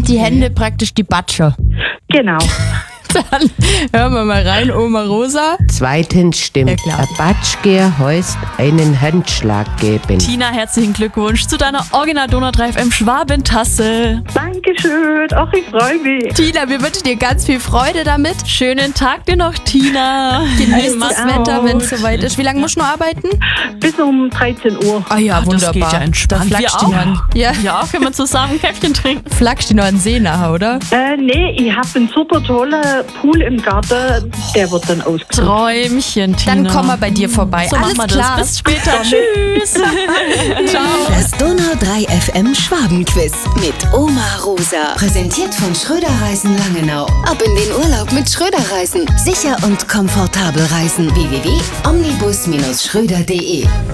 die Hände praktisch die Batsche. Genau. Dann hören wir mal rein, Oma Rosa. Zweitens stimmt, Ja, klar. ein Batschke heißt einen Handschlag geben. Tina, herzlichen Glückwunsch zu deiner Original Donau 3 FM Schwabentasse. Dankeschön. Ach, ich freue mich. Tina, wir wünschen dir ganz viel Freude damit. Schönen Tag dir noch, Tina. Genieß Mach's das auch. Wetter, wenn es soweit ist. Wie lange musst du noch arbeiten? Bis um 13 Uhr. Ah ja, Das geht ja entspannt. Da flagst Wir du noch an. Ja, Ja, können wir zusammen ein Käffchen trinken? flagst du noch an den See nachher, oder? Nee, ich habe einen super tollen Pool im Garten. Der wird dann ausgesucht. Träumchen, Tina. Dann kommen wir bei dir vorbei. So Alles machen wir klar. das. Bis später. Tschüss. Ciao. Das Donau 3 FM Schwabenquiz mit Oma Rosa. Präsentiert von Schröder Reisen Langenau. Ab in den Urlaub mit Schröder Reisen. Sicher und komfortabel reisen. www.omnibus-schröder.de